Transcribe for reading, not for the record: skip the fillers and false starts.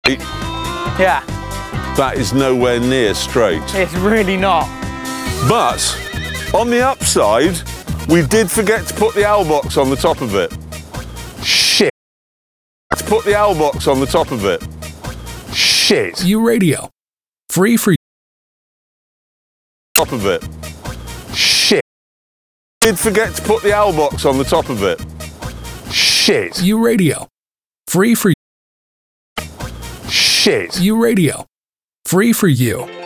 Yeah, That is nowhere near straight. it's really not. But on the upside, we did forget to put the owl box on the top of it. Shit. To put the owl box on the top of it. Shit. U Radio. Free for Top of it. Shit. Did forget to put the owl box on the top of it. Shit. U Radio. Free for Shit. U Radio. Free for you.